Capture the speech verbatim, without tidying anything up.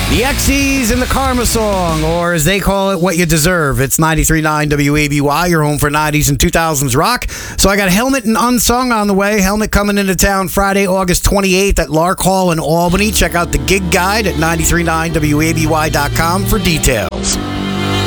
The X's and the Karma Song, or as they call it, What You Deserve. It's ninety-three point nine W A B Y, your home for nineties and two thousands rock. So I got Helmet and Unsung on the way. Helmet coming into town Friday, August twenty-eighth at Lark Hall in Albany. Check out the gig guide at ninety-three point nine W A B Y dot com for details.